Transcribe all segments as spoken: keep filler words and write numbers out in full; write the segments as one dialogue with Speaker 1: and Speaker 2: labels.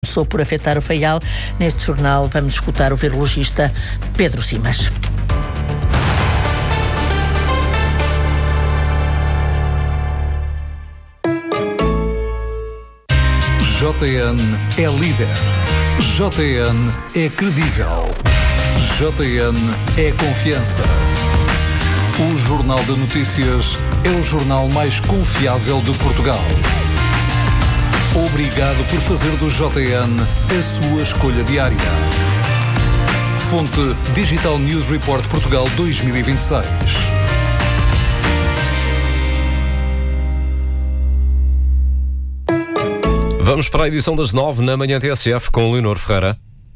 Speaker 1: Começou por afetar o Faial. Neste jornal vamos escutar o virologista Pedro Simas.
Speaker 2: J N é líder. J N é credível. J N é confiança. O Jornal de Notícias é o jornal mais confiável de Portugal. Obrigado por fazer do J N a sua escolha diária. Fonte Digital News Report Portugal dois mil e vinte e seis.
Speaker 3: Vamos para a edição das nove na manhã T S F com Leonor Ferreira.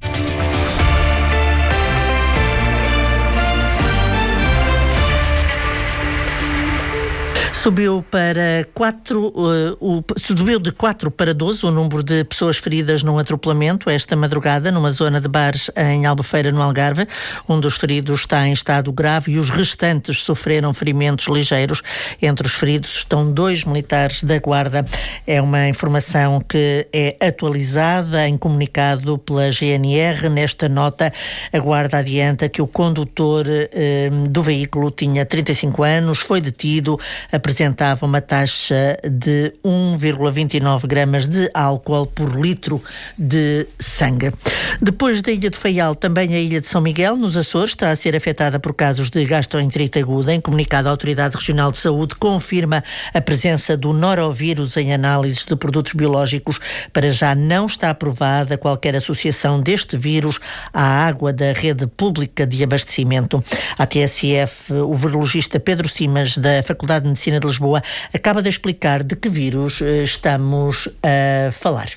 Speaker 1: Subiu para quatro, uh, o, subiu de quatro para doze o número de pessoas feridas num atropelamento esta madrugada numa zona de bares em Albufeira, no Algarve. Um dos feridos está em estado grave e os restantes sofreram ferimentos ligeiros. Entre os feridos estão dois militares da Guarda. É uma informação que é atualizada em comunicado pela G N R. Nesta nota, a Guarda adianta que o condutor uh, do veículo tinha trinta e cinco anos, foi detido, apresentava uma taxa de um vírgula vinte e nove gramas de álcool por litro de sangue. Depois da Ilha do Faial, também a Ilha de São Miguel, nos Açores, está a ser afetada por casos de gastroenterite aguda. Em comunicado, a Autoridade Regional de Saúde confirma a presença do norovírus em análises de produtos biológicos. Para já não está aprovada qualquer associação deste vírus à água da rede pública de abastecimento. A T S F, o virologista Pedro Simas, da Faculdade de Medicina de Lisboa, acaba de explicar de que vírus estamos a falar.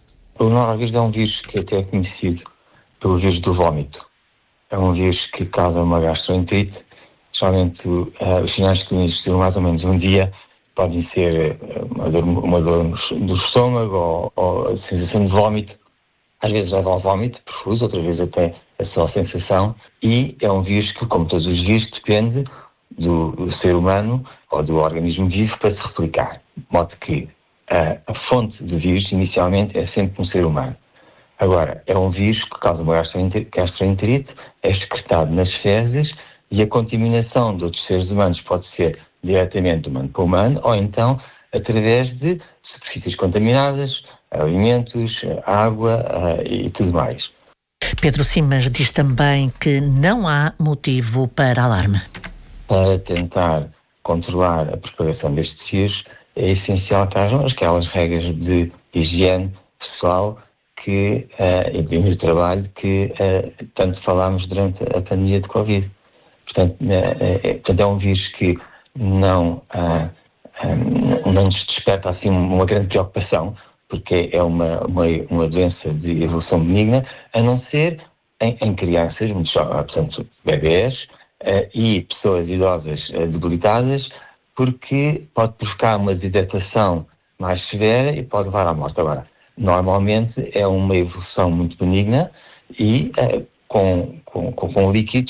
Speaker 4: O norovírus é um vírus que até é conhecido pelo vírus do vómito. É um vírus que causa uma gastroenterite. Geralmente, uh, os sinais clínicos duram mais ou menos um dia. Podem ser uh, uma dor, uma dor do estômago ou, ou a sensação de vómito. Às vezes leva ao vómito profuso, outras vezes até a só sensação. E é um vírus que, como todos os vírus, depende do, do ser humano ou do organismo vivo para se replicar. De modo que a, a fonte do vírus, inicialmente, é sempre um ser humano. Agora, é um vírus que causa uma gastroenterite, é excretado nas fezes e a contaminação de outros seres humanos pode ser diretamente do humano para o humano ou então através de superfícies contaminadas, alimentos, água uh, e tudo mais.
Speaker 1: Pedro Simas diz também que não há motivo para alarme.
Speaker 4: Para tentar controlar a propagação deste vírus, é essencial que hajam aquelas regras de higiene pessoal que, uh, e de trabalho que uh, tanto falámos durante a pandemia de Covid. Portanto, uh, é, portanto, é um vírus que não, uh, um, não nos desperta assim uma grande preocupação, porque é uma, uma, uma doença de evolução benigna, a não ser em, em crianças, muito jovens, portanto, bebés, Uh, e pessoas idosas uh, debilitadas, porque pode provocar uma desidratação mais severa e pode levar à morte. Agora, normalmente é uma evolução muito benigna e uh, com, com, com, com líquidos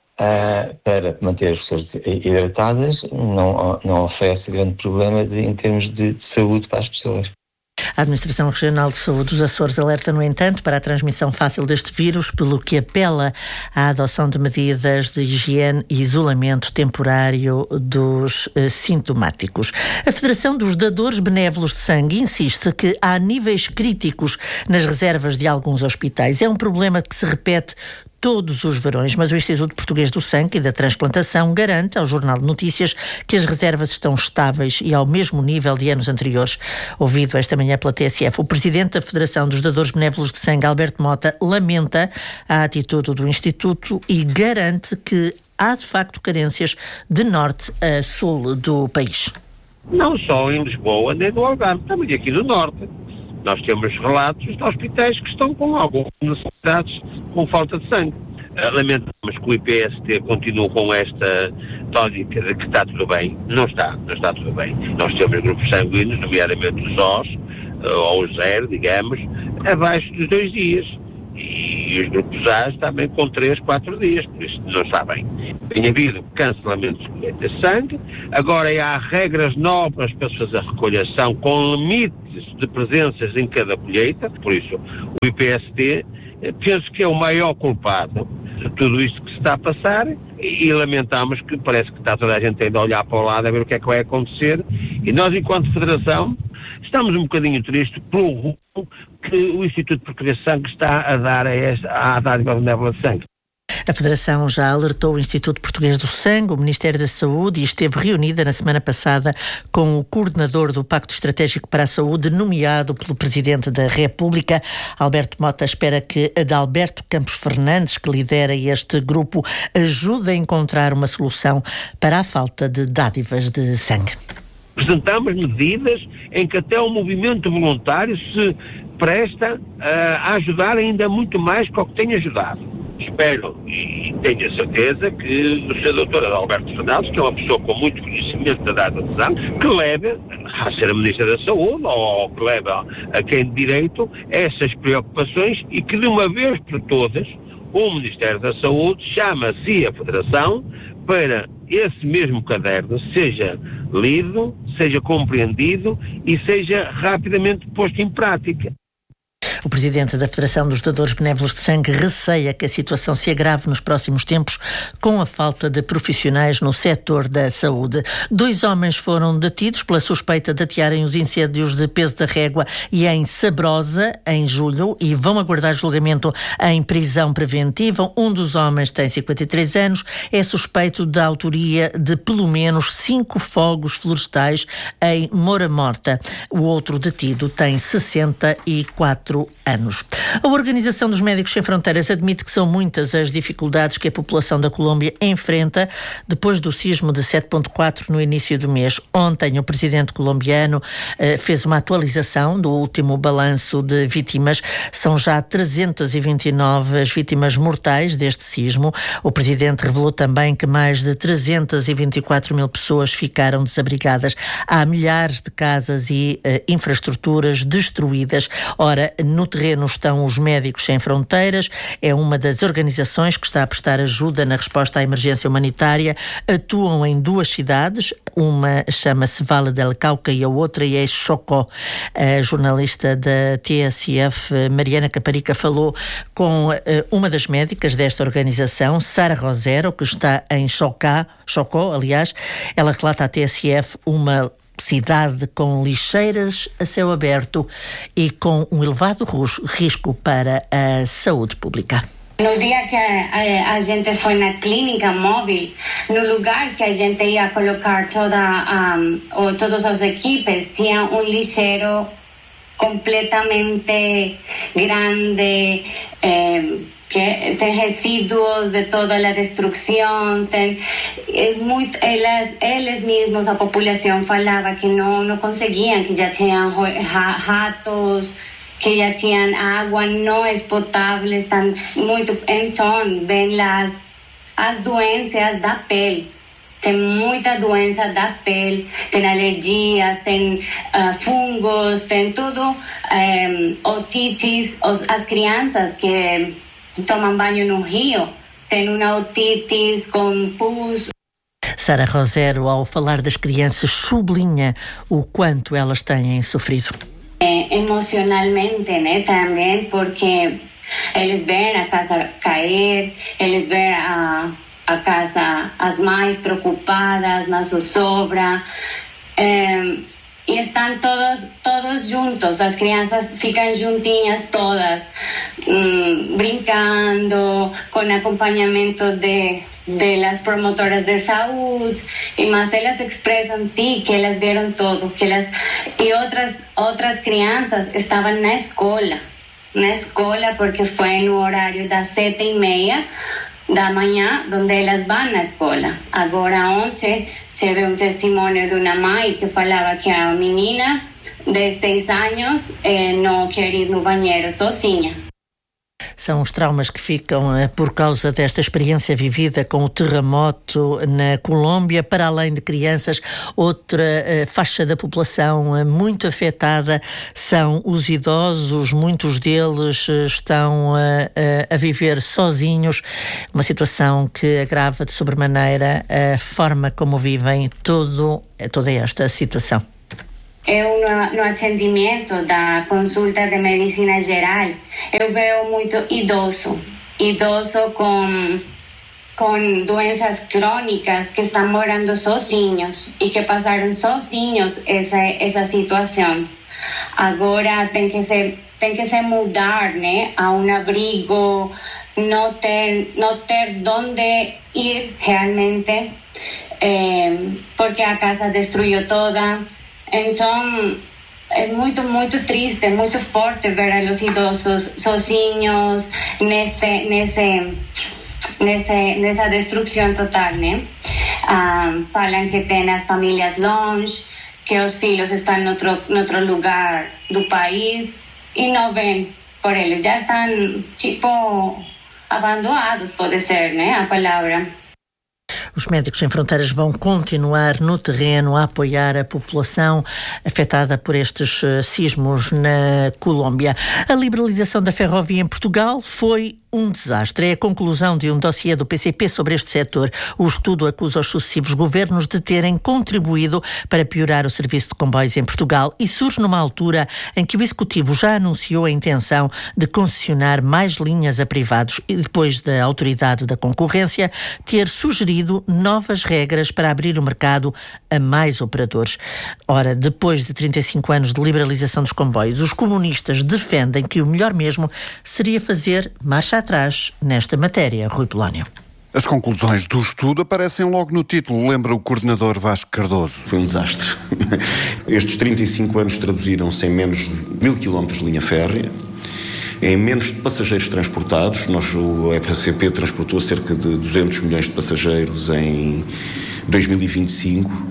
Speaker 4: uh, para manter as pessoas hidratadas não, não oferece grande problema de, em termos de, de saúde para as pessoas.
Speaker 1: A Administração Regional de Saúde dos Açores alerta, no entanto, para a transmissão fácil deste vírus, pelo que apela à adoção de medidas de higiene e isolamento temporário dos eh, sintomáticos. A Federação dos Dadores Benévolos de Sangue insiste que há níveis críticos nas reservas de alguns hospitais. É um problema que se repete todos os verões, mas o Instituto Português do Sangue e da Transplantação garante ao Jornal de Notícias que as reservas estão estáveis e ao mesmo nível de anos anteriores. Ouvido esta manhã pela T S F, o Presidente da Federação dos Dadores Benévolos de Sangue, Alberto Mota, lamenta a atitude do Instituto e garante que há de facto carências de norte a sul do país.
Speaker 5: Não só em Lisboa nem no Algarve, também aqui no norte. Nós temos relatos de hospitais que estão com algumas necessidades com falta de sangue. Lamentamos que o I P S T continue com esta tónica de que está tudo bem. Não está, não está tudo bem. Nós temos grupos sanguíneos, nomeadamente os Os, ou os zero, digamos, abaixo dos dois dias. E e os grupos A também com três, quatro dias, por isso não está bem. Tem havido cancelamento de colheita de sangue, agora há regras novas para se fazer recolhação com limites de presenças em cada colheita, por isso o I P S T penso que é o maior culpado de tudo isto que se está a passar e, e lamentamos que parece que está toda a gente ainda a olhar para o lado a ver o que é que vai acontecer e nós enquanto Federação estamos um bocadinho tristes pelo rumo que o Instituto Português de Sangue está a dar a esta, à dádiva benévola de sangue.
Speaker 1: A Federação já alertou o Instituto Português do Sangue, o Ministério da Saúde, e esteve reunida na semana passada com o coordenador do Pacto Estratégico para a Saúde, nomeado pelo Presidente da República. Alberto Mota espera que Adalberto Campos Fernandes, que lidera este grupo, ajude a encontrar uma solução para a falta de dádivas de sangue.
Speaker 5: Apresentamos medidas em que até o movimento voluntário se presta uh, a ajudar ainda muito mais que o que tem ajudado. Espero e tenho a certeza que o senhor doutor Adalberto Fernandes, que é uma pessoa com muito conhecimento da data de sangue, que leve a ser a Ministra da Saúde ou que leve a quem de direito essas preocupações e que de uma vez por todas o Ministério da Saúde chama-se a Federação para esse mesmo caderno seja lido, seja compreendido e seja rapidamente posto em prática.
Speaker 1: O presidente da Federação dos Dadores Benévolos de Sangue receia que a situação se agrave nos próximos tempos com a falta de profissionais no setor da saúde. Dois homens foram detidos pela suspeita de atearem os incêndios de Peso da Régua e em Sabrosa, em julho, e vão aguardar julgamento em prisão preventiva. Um dos homens tem cinquenta e três anos, é suspeito da autoria de pelo menos cinco fogos florestais em Moura Morta. O outro detido tem sessenta e quatro anos. A Organização dos Médicos Sem Fronteiras admite que são muitas as dificuldades que a população da Colômbia enfrenta depois do sismo de sete ponto quatro no início do mês. Ontem, o presidente colombiano eh, fez uma atualização do último balanço de vítimas. São já trezentas e vinte e nove as vítimas mortais deste sismo. O presidente revelou também que mais de trezentas e vinte e quatro mil pessoas ficaram desabrigadas. Há milhares de casas e eh, infraestruturas destruídas. Ora, no terreno estão os Médicos Sem Fronteiras, é uma das organizações que está a prestar ajuda na resposta à emergência humanitária. Atuam em duas cidades, uma chama-se Vale del Cauca e a outra é Chocó. A jornalista da T S F, Mariana Caparica, falou com uma das médicas desta organização, Sara Rosero, que está em Chocó, Chocó, aliás. Ela relata à T S F uma cidade com lixeiras a céu aberto e com um elevado risco para a saúde pública.
Speaker 6: No dia que a, a, a gente foi na clínica móvel, no lugar que a gente ia colocar toda, um, o, todas as equipes, tinha um lixeiro completamente grande, eh, que tem resíduos de toda a destruição, tem, é muito, elas, eles mesmos, a população falava que não, não conseguiam, que já tinham ratos, que já tinham água não é potável, estão muito, então vem as, as doenças da pele. Tem muita doença da pele, tem alergias, tem uh, fungos, tem tudo, um, otites, os, as crianças que tomam banho no rio, tem uma otites com pus.
Speaker 1: Sara Rosero, ao falar das crianças, sublinha o quanto elas têm sofrido.
Speaker 6: É, emocionalmente, né, também, porque eles veem a casa cair, eles veem a, a casa, as mães preocupadas, na zozobra, é, e estão todos, todos juntos, as crianças ficam juntinhas todas, hum, brincando, com acompanhamento de, de las promotoras de saúde, e mas elas expressam sim que elas viram tudo, que elas, e outras, outras crianças estavam na escola, na escola porque foi no horário das sete e meia da manhã, onde elas vão na escola. Agora, ontem, tive um testemunho de uma mãe que falava que a menina de seis anos eh, não quer ir no banheiro sozinha.
Speaker 1: São os traumas que ficam por causa desta experiência vivida com o terremoto na Colômbia. Para além de crianças, outra faixa da população muito afetada são os idosos. Muitos deles estão a, a, a viver sozinhos, uma situação que agrava de sobremaneira a forma como vivem todo, toda esta situação.
Speaker 6: Eu, no, no atendimento da consulta de medicina geral, eu vejo muito idoso, idoso com, com doenças crônicas que estão morando sozinhos e que passaram sozinhos essa, essa situação. Agora tem que se, tem que se mudar, né, a um abrigo, não ter, não ter onde ir realmente, eh, porque a casa destruiu toda. Então, é muito, muito triste, muito forte ver os idosos sozinhos nesse, nesse, nesse, nessa destruição total, né? Ah, falam que tem as famílias longe, que os filhos estão em outro, em outro lugar do país e não vêm por eles. Já estão, tipo, abandonados, pode ser, né? A palavra.
Speaker 1: Os Médicos Sem Fronteiras vão continuar no terreno a apoiar a população afetada por estes uh, sismos na Colômbia. A liberalização da ferrovia em Portugal foi um desastre. É a conclusão de um dossiê do P C P sobre este setor. O estudo acusa os sucessivos governos de terem contribuído para piorar o serviço de comboios em Portugal e surge numa altura em que o Executivo já anunciou a intenção de concessionar mais linhas a privados e depois da Autoridade da Concorrência ter sugerido novas regras para abrir o mercado a mais operadores. Ora, depois de trinta e cinco anos de liberalização dos comboios, os comunistas defendem que o melhor mesmo seria fazer marcha atrás nesta matéria. Rui Polónio.
Speaker 7: As conclusões do estudo aparecem logo no título, lembra o coordenador Vasco Cardoso.
Speaker 8: Foi um desastre. Estes trinta e cinco anos traduziram-se em menos de mil quilómetros de linha férrea, em menos de passageiros transportados. Nós, o E P C P transportou cerca de duzentos milhões de passageiros em dois mil e vinte e cinco.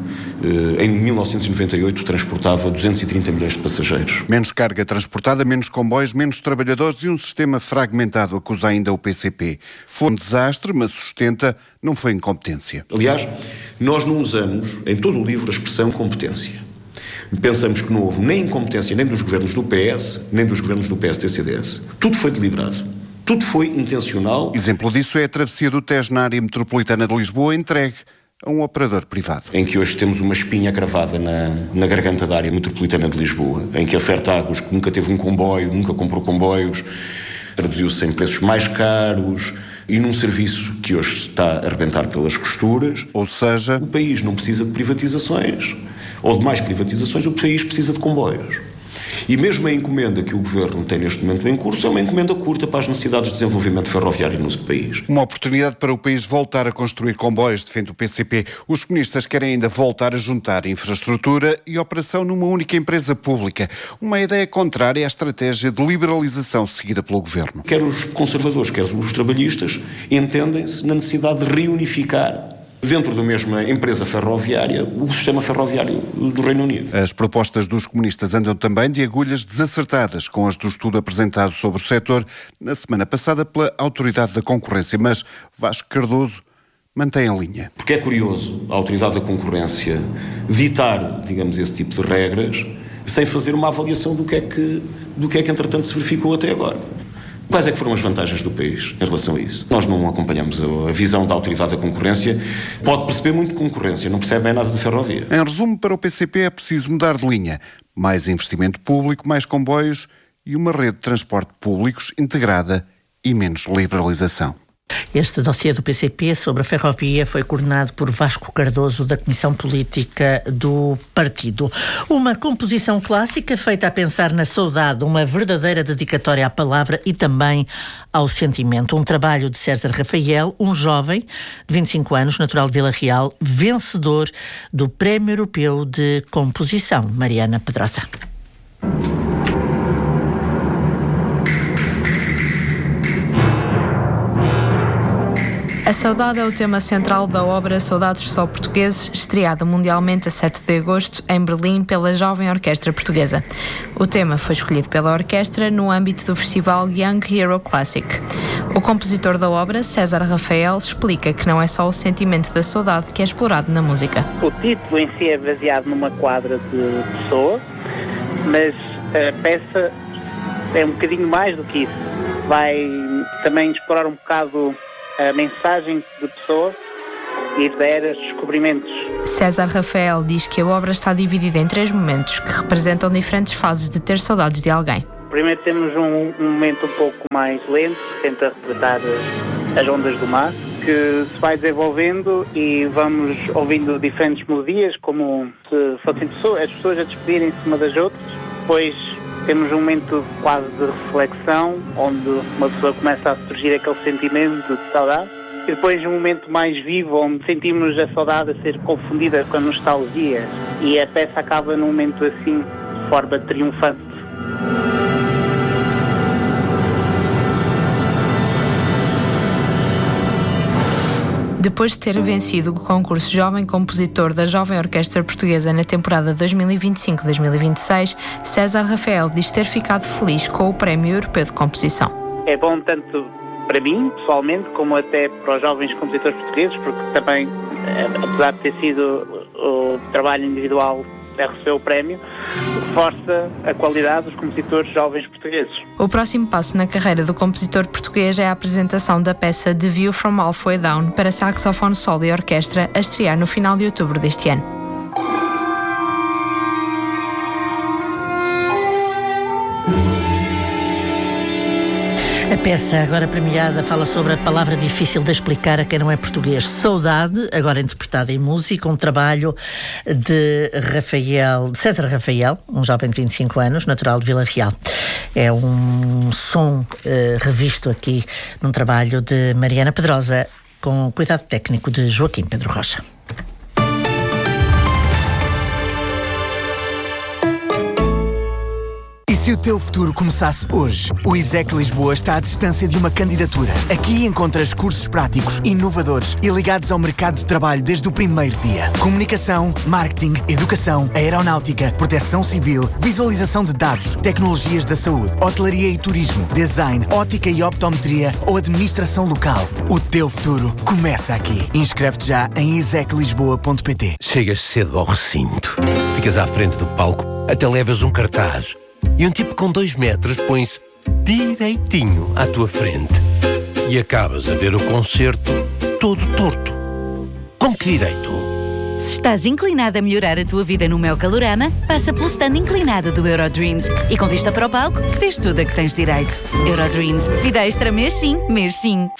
Speaker 8: Em mil novecentos e noventa e oito transportava duzentos e trinta milhões de passageiros.
Speaker 7: Menos carga transportada, menos comboios, menos trabalhadores e um sistema fragmentado, acusa ainda o P C P. Foi um desastre, mas sustenta, não foi incompetência.
Speaker 8: Aliás, nós não usamos em todo o livro a expressão competência. Pensamos que não houve nem incompetência nem dos governos do P S, nem dos governos do P S D C D S. Tudo foi deliberado. Tudo foi intencional.
Speaker 7: Exemplo disso é a travessia do Tejo na área metropolitana de Lisboa, entregue a um operador privado.
Speaker 8: Em que hoje temos uma espinha cravada na, na garganta da área metropolitana de Lisboa, em que a Fertagos, que nunca teve um comboio, nunca comprou comboios, traduziu-se em preços mais caros e num serviço que hoje está a arrebentar pelas costuras.
Speaker 7: Ou seja,
Speaker 8: o país não precisa de privatizações, ou de mais privatizações, o país precisa de comboios. E mesmo a encomenda que o Governo tem neste momento em curso é uma encomenda curta para as necessidades de desenvolvimento ferroviário no país.
Speaker 7: Uma oportunidade para o país voltar a construir comboios, defende o P C P. Os comunistas querem ainda voltar a juntar infraestrutura e operação numa única empresa pública. Uma ideia contrária à estratégia de liberalização seguida pelo Governo.
Speaker 8: Quer os conservadores, quer os trabalhistas, entendem-se na necessidade de reunificar dentro da mesma empresa ferroviária, o sistema ferroviário do Reino Unido.
Speaker 7: As propostas dos comunistas andam também de agulhas desacertadas com as do estudo apresentado sobre o setor na semana passada pela Autoridade da Concorrência, mas Vasco Cardoso mantém a linha.
Speaker 8: Porque é curioso a Autoridade da Concorrência ditar, digamos, esse tipo de regras sem fazer uma avaliação do que é que, do que é que entretanto se verificou até agora. Quais é que foram as vantagens do país em relação a isso? Nós não acompanhamos a visão da Autoridade da Concorrência. Pode perceber muito de concorrência, não percebe bem nada de ferrovia.
Speaker 7: Em resumo, para o P C P é preciso mudar de linha. Mais investimento público, mais comboios e uma rede de transporte públicos integrada e menos liberalização.
Speaker 1: Este dossiê do P C P sobre a ferrovia foi coordenado por Vasco Cardoso, da Comissão Política do Partido. Uma composição clássica feita a pensar na saudade, uma verdadeira dedicatória à palavra e também ao sentimento. Um trabalho de César Rafael, um jovem de vinte e cinco anos, natural de Vila Real, vencedor do Prémio Europeu de Composição. Mariana Pedrosa.
Speaker 9: A saudade é o tema central da obra Saudades Só Portugueses, estreada mundialmente a sete de agosto em Berlim pela Jovem Orquestra Portuguesa. O tema foi escolhido pela orquestra no âmbito do festival Young Hero Classic. O compositor da obra, César Rafael, explica que não é só o sentimento da saudade que é explorado na música.
Speaker 10: O título em si é baseado numa quadra de pessoa, mas a peça é um bocadinho mais do que isso. Vai também explorar um bocado a mensagem de pessoa e de eras, descobrimentos.
Speaker 9: César Rafael diz que a obra está dividida em três momentos que representam diferentes fases de ter saudades de alguém.
Speaker 10: Primeiro temos um, um momento um pouco mais lento, que tenta retratar as ondas do mar, que se vai desenvolvendo e vamos ouvindo diferentes melodias, como se fossem pessoas, as pessoas a despedirem-se umas das outras. Depois temos um momento quase de reflexão, onde uma pessoa começa a surgir aquele sentimento de saudade. E depois um momento mais vivo, onde sentimos a saudade a ser confundida com a nostalgia. E a peça acaba num momento assim, de forma triunfante.
Speaker 9: Depois de ter vencido o concurso Jovem Compositor da Jovem Orquestra Portuguesa na temporada dois mil e vinte e cinco dois mil e vinte e seis, César Rafael diz ter ficado feliz com o Prémio Europeu de Composição.
Speaker 10: É bom tanto para mim, pessoalmente, como até para os jovens compositores portugueses, porque também, apesar de ter sido o trabalho individual a receber o prémio, reforça a qualidade dos compositores jovens portugueses.
Speaker 9: O próximo passo na carreira do compositor português é a apresentação da peça The View from Halfway Down para saxofone solo e orquestra, a estrear no final de outubro deste ano.
Speaker 1: A peça agora premiada fala sobre a palavra difícil de explicar a quem não é português. Saudade, agora interpretada em música, um trabalho de Rafael, de César Rafael, um jovem de vinte e cinco anos, natural de Vila Real. É um som eh, revisto aqui num trabalho de Mariana Pedrosa, com cuidado técnico de Joaquim Pedro Rocha.
Speaker 11: Se o teu futuro começasse hoje, o ISEC Lisboa está à distância de uma candidatura. Aqui encontras cursos práticos, inovadores e ligados ao mercado de trabalho desde o primeiro dia. Comunicação, marketing, educação, aeronáutica, proteção civil, visualização de dados, tecnologias da saúde, hotelaria e turismo, design, ótica e optometria ou administração local. O teu futuro começa aqui. Inscreve-te já em isec lisboa ponto pt.
Speaker 12: Chegas cedo ao recinto, ficas à frente do palco, até levas um cartaz. E um tipo com dois metros põe-se direitinho à tua frente. E acabas a ver o concerto todo torto. Com que direito?
Speaker 13: Se estás inclinado a melhorar a tua vida no meu Calorama, passa pelo stand inclinado do Eurodreams. E com vista para o palco, vês tudo a que tens direito. Eurodreams. Vida extra mês sim, mês sim.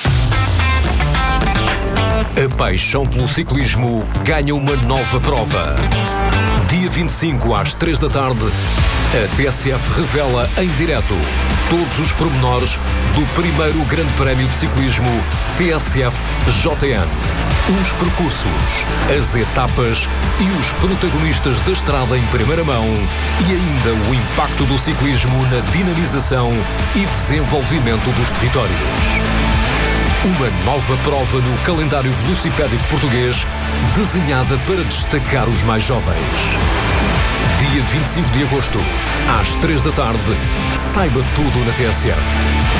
Speaker 3: A paixão pelo ciclismo ganha uma nova prova. Dia vinte e cinco, às três da tarde, a T S F revela em direto todos os pormenores do primeiro Grande Prémio de Ciclismo T S F J N. Os percursos, as etapas e os protagonistas da estrada em primeira mão e ainda o impacto do ciclismo na dinamização e desenvolvimento dos territórios. Uma nova prova no calendário velocipédico português, desenhada para destacar os mais jovens. Dia vinte e cinco de agosto, às três da tarde, saiba tudo na T S F.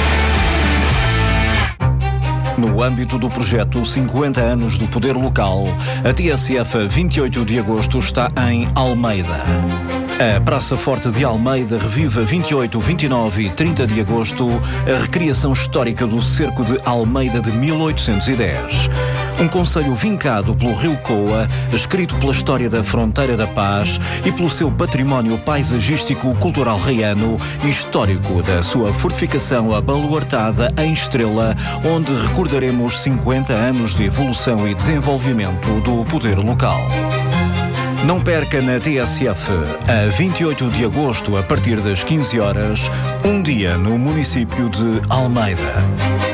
Speaker 14: No âmbito do projeto cinquenta anos do Poder Local, a T S F a vinte e oito de agosto está em Almeida. A Praça Forte de Almeida revive a vinte e oito, vinte e nove e trinta de agosto a recriação histórica do Cerco de Almeida de mil oitocentos e dez. Um concelho vincado pelo Rio Coa, escrito pela história da Fronteira da Paz e pelo seu património paisagístico, cultural reiano e histórico da sua fortificação abaluartada em Estrela, onde recordaremos cinquenta anos de evolução e desenvolvimento do poder local. Não perca na T S F, a vinte e oito de agosto, a partir das quinze horas, um dia no município de Almeida.